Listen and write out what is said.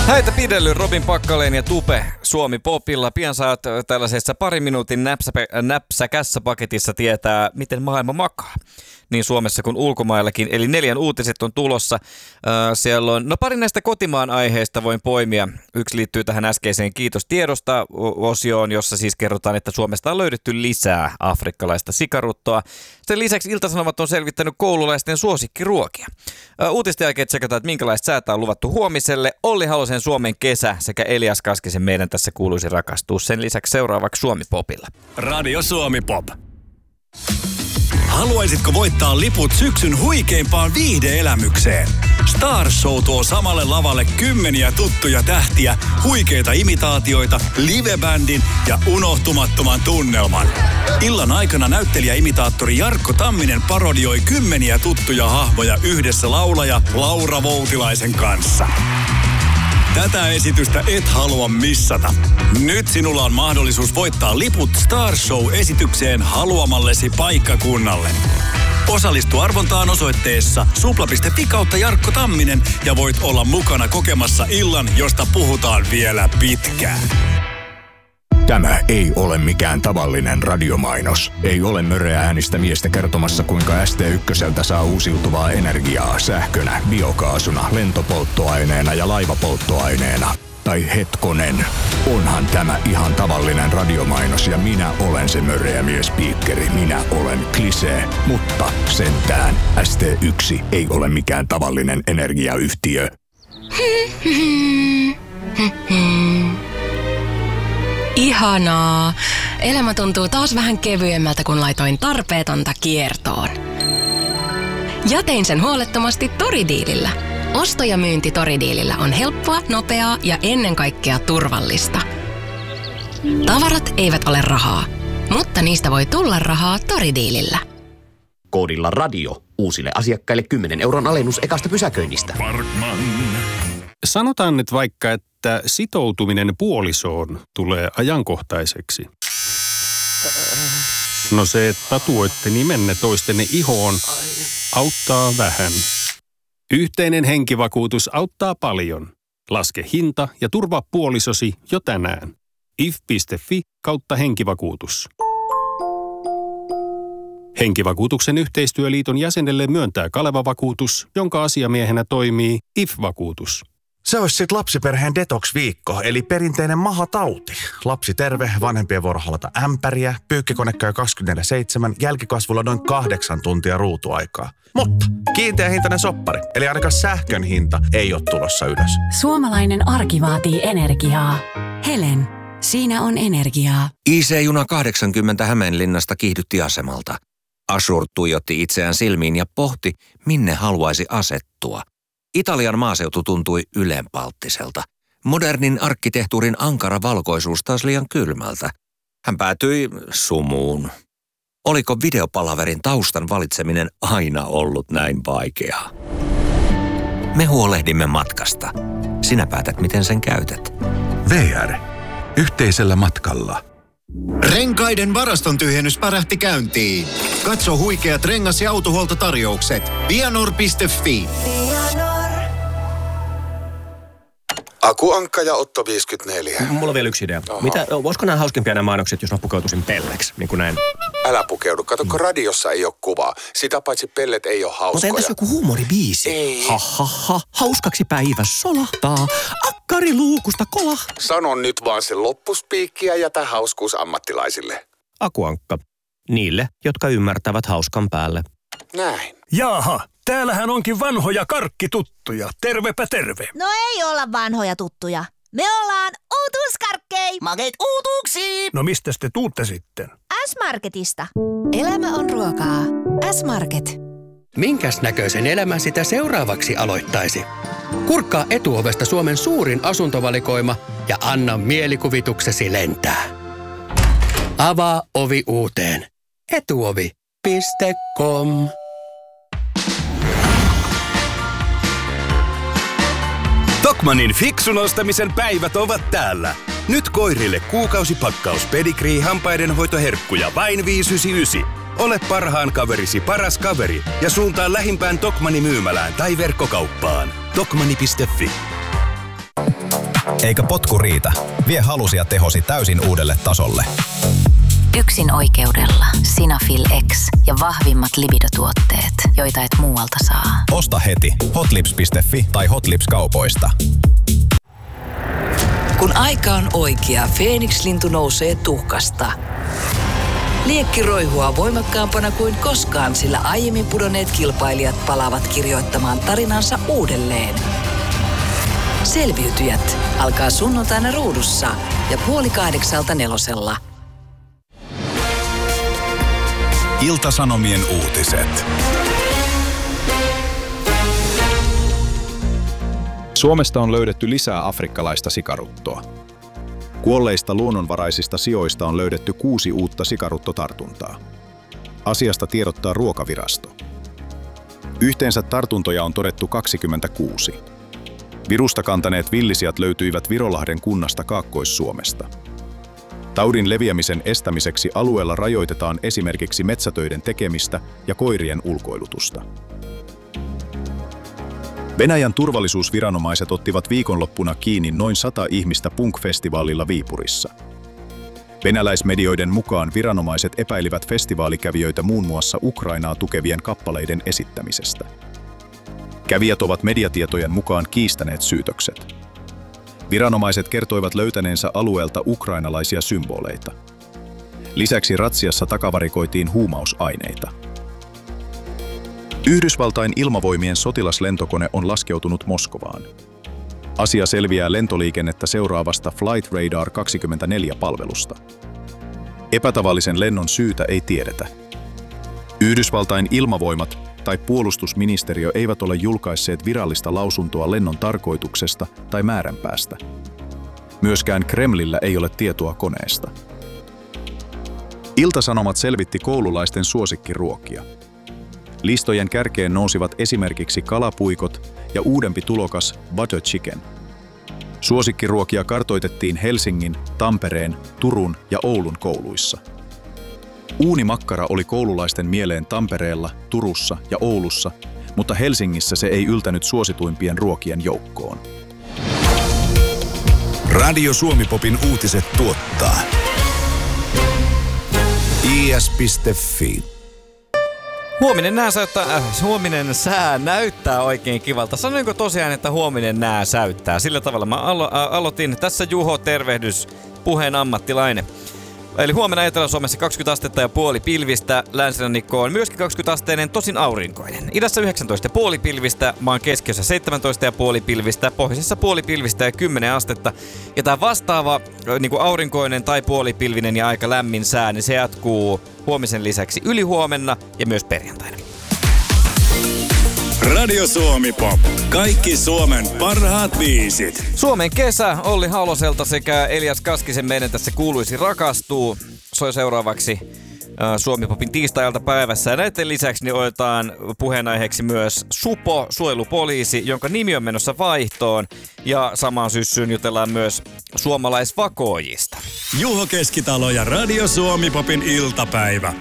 Häitä pidellyt Robin Packalén ja Tupe Suomi Popilla. Pian saat tällaisessa parin minuutin näpsäkässä paketissa tietää, miten maailma makaa. Niin Suomessa kuin ulkomaillakin. Eli 4 uutiset on tulossa. Siellä on, pari näistä kotimaan aiheista voin poimia. Yksi liittyy tähän äskeiseen Kiitos tiedosta -osioon, jossa siis kerrotaan, että Suomesta on löydetty lisää afrikkalaista sikaruttoa. Sen lisäksi Ilta-Sanomat on selvittänyt koululaisten suosikkiruokia. Uutisten jälkeen tsekataan, että minkälaista säätä on luvattu huomiselle. Olli Halosen Suomen kesä sekä Elias Kaskisen Meidän tässä kuuluisi rakastua. Sen lisäksi seuraavaksi Suomi Popilla. Radio Suomi Pop. Haluaisitko voittaa liput syksyn huikeimpaan viihde-elämykseen? Star Show tuo samalle lavalle kymmeniä tuttuja tähtiä, huikeita imitaatioita, livebändin ja unohtumattoman tunnelman. Illan aikana näyttelijäimitaattori Jarkko Tamminen parodioi kymmeniä tuttuja hahmoja yhdessä laulaja Laura Voutilaisen kanssa. Tätä esitystä et halua missata. Nyt sinulla on mahdollisuus voittaa liput Star Show-esitykseen haluamallesi paikkakunnalle. Osallistu arvontaan osoitteessa supla.fi/Jarkko Tamminen ja voit olla mukana kokemassa illan, josta puhutaan vielä pitkään. Tämä ei ole mikään tavallinen radiomainos. Ei ole möreä äänistä miestä kertomassa, kuinka ST1 saa uusiutuvaa energiaa sähkönä, biokaasuna, lentopolttoaineena ja laivapolttoaineena. Tai hetkonen, onhan tämä ihan tavallinen radiomainos ja minä olen se möreä miespiikkeri. Minä olen Klisee, mutta sentään ST1 ei ole mikään tavallinen energiayhtiö. Ihanaa. Elämä tuntuu taas vähän kevyemmältä, kun laitoin tarpeetonta kiertoon. Ja tein sen huolettomasti Toridiilillä. Osto ja myynti Toridiilillä on helppoa, nopeaa ja ennen kaikkea turvallista. Tavarat eivät ole rahaa, mutta niistä voi tulla rahaa Toridiilillä. Koodilla radio. Uusille asiakkaille 10 € alennus ekasta pysäköinnistä. Sanotaan nyt vaikka, että sitoutuminen puolisoon tulee ajankohtaiseksi. No se, että tatuoitte nimenne toistenne ihoon, auttaa vähän. Yhteinen henkivakuutus auttaa paljon. Laske hinta ja turvaa puolisosi jo tänään. if.fi/henkivakuutus. Henkivakuutuksen yhteistyöliiton jäsenelle myöntää Kaleva-vakuutus, jonka asiamiehenä toimii IF-vakuutus. Se olisi sitten lapsiperheen detox-viikko, eli perinteinen mahatauti. Lapsi terve, vanhempien vuoro halata ämpäriä, pyykkikone käy 24/7, jälkikasvulla noin 8 tuntia ruutuaikaa. Mutta kiinteä hintainen soppari, eli ainakaan sähkön hinta ei ole tulossa ylös. Suomalainen arki vaatii energiaa. Helen, siinä on energiaa. IC-juna 80 Hämeenlinnasta kiihdytti asemalta. Ashur tuijotti itseään silmiin ja pohti, minne haluaisi asettua. Italian maaseutu tuntui ylenpalttiselta. Modernin arkkitehtuurin ankara valkoisuus taas liian kylmältä. Hän päätyi sumuun. Oliko videopalaverin taustan valitseminen aina ollut näin vaikeaa? Me huolehdimme matkasta. Sinä päätät, miten sen käytät. VR. Yhteisellä matkalla. Renkaiden varaston tyhjennys pärähti käyntiin. Katso huikeat rengas- ja autohuoltotarjoukset. Vianor.fi. Akuankka ja Otto 54. Mulla on vielä yksi idea. Voisiko nämä hauskimpia nämä mainokset, jos mä pukeutuisin pelleksi, niin kuin näin? Älä pukeudu. Kato, radiossa ei ole kuvaa. Sitä paitsi pellet ei ole hauskoja. Mutta entäs joku huumoribiisi? Ei. Ha. Hauskaksi päivä solahtaa. Akkari luukusta kolah. Sano nyt vaan se loppuspiikkiä ja jätä hauskuus ammattilaisille. Akuankka. Niille, jotka ymmärtävät hauskan päälle. Näin. Jaaha, täällähän onkin vanhoja karkkituttuja. Tervepä terve. No ei olla vanhoja tuttuja. Me ollaan uutuuskarkkei. Makeet uutuuksiin. No mistä te tuutte sitten? S-Marketista. Elämä on ruokaa. S-Market. Minkäs näköisen elämän sitä seuraavaksi aloittaisi? Kurkkaa Etuovesta Suomen suurin asuntovalikoima ja anna mielikuvituksesi lentää. Avaa ovi uuteen. Etuovi.com. Tokmannin fiksun ostamisen päivät ovat täällä. Nyt koirille kuukausipakkaus Pedigree hampaidenhoitoherkkuja vain 5,99. Ole parhaan kaverisi paras kaveri ja suuntaa lähimpään Tokmanni myymälään tai verkkokauppaan. Tokmanni.fi. Eikä potku riitä. Vie halusi ja tehosi täysin uudelle tasolle. Yksin oikeudella. Sinafil X ja vahvimmat libidotuotteet, joita et muualta saa. Osta heti hotlips.fi tai Hotlips-kaupoista. Kun aika on oikea, Feeniks-lintu nousee tuhkasta. Liekki roihua voimakkaampana kuin koskaan, sillä aiemmin pudonneet kilpailijat palaavat kirjoittamaan tarinansa uudelleen. Selviytyjät alkaa sunnuntaina Ruudussa ja 7:30 Nelosella. Ilta-Sanomien uutiset. Suomesta on löydetty lisää afrikkalaista sikaruttoa. Kuolleista luonnonvaraisista sioista on löydetty 6 uutta sikaruttotartuntaa. Asiasta tiedottaa Ruokavirasto. Yhteensä tartuntoja on todettu 26. Virusta kantaneet villisijat löytyivät Virolahden kunnasta Kaakkois-Suomesta. Taudin leviämisen estämiseksi alueella rajoitetaan esimerkiksi metsätöiden tekemistä ja koirien ulkoilutusta. Venäjän turvallisuusviranomaiset ottivat viikonloppuna kiinni noin 100 ihmistä punk-festivaalilla Viipurissa. Venäläismedioiden mukaan viranomaiset epäilivät festivaalikävijöitä muun muassa Ukrainaa tukevien kappaleiden esittämisestä. Kävijät ovat mediatietojen mukaan kiistäneet syytökset. Viranomaiset kertoivat löytäneensä alueelta ukrainalaisia symboleita. Lisäksi ratsiassa takavarikoitiin huumausaineita. Yhdysvaltain ilmavoimien sotilaslentokone on laskeutunut Moskovaan. Asia selviää lentoliikennettä seuraavasta Flight Radar 24-palvelusta. Epätavallisen lennon syytä ei tiedetä. Yhdysvaltain ilmavoimat tai puolustusministeriö eivät ole julkaisseet virallista lausuntoa lennon tarkoituksesta tai määränpäästä. Myöskään Kremlillä ei ole tietoa koneesta. Ilta-Sanomat selvitti koululaisten suosikkiruokia. Listojen kärkeen nousivat esimerkiksi kalapuikot ja uudempi tulokas butter chicken. Suosikkiruokia kartoitettiin Helsingin, Tampereen, Turun ja Oulun kouluissa. Uunimakkara oli koululaisten mieleen Tampereella, Turussa ja Oulussa, mutta Helsingissä se ei yltänyt suosituimpien ruokien joukkoon. Radio Suomi-popin uutiset tuottaa is.fi. Huominen sää näyttää oikein kivalta. Sanoinko tosiaan, että huominen nää säyttää? Sillä tavalla mä aloitin. Tässä Juho, tervehdys, puheen ammattilainen. Eli huomenna Etelä-Suomessa 20 astetta ja puoli pilvistä, länsirannikko on myöskin 20 asteinen, tosin aurinkoinen. Idässä 19 puoli pilvistä, maan keskiössä 17 ja puoli pilvistä, pohjoisessa puoli pilvistä ja 10 astetta. Ja tämä vastaava niin kuin aurinkoinen tai puolipilvinen ja aika lämmin sää, niin se jatkuu huomisen lisäksi ylihuomenna ja myös perjantaina. Radio Suomi Pop. Kaikki Suomen parhaat biisit. Suomen kesä Olli Haloselta sekä Elias Kaskisen Meidän tässä kuuluisi rakastuu soi seuraavaksi Suomi-popin tiistai-ilta päivässä. Ja näiden lisäksi niin otetaan puheenaiheeksi myös Supo, suojelupoliisi, jonka nimi on menossa vaihtoon. Ja samaan syssyyn jutellaan myös suomalaisvakoojista. Juho Keskitalo ja Radio Suomi-popin iltapäivä.